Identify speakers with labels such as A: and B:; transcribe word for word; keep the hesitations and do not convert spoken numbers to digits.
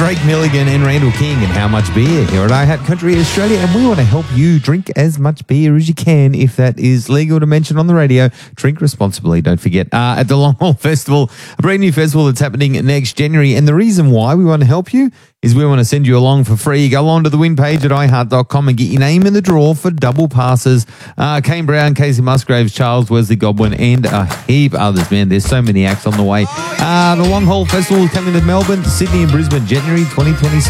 A: Drake Milligan and Randall King and How Much Beer here at iHat Country Australia, and we want to help you drink as much beer as you can if that is legal to mention on the radio. Drink responsibly, don't forget. Uh, at the Long Haul Festival, a brand new festival that's happening next January, and the reason why we want to help you is we want to send you along for free. Go on to the win page at i heart dot com and get your name in the draw for double passes. Uh, Kane Brown, Casey Musgraves, Charles Wesley Godwin, and a heap others, man. There's so many acts on the way. Uh, the Long Haul Festival is coming to Melbourne, Sydney and Brisbane, January twenty twenty-seven.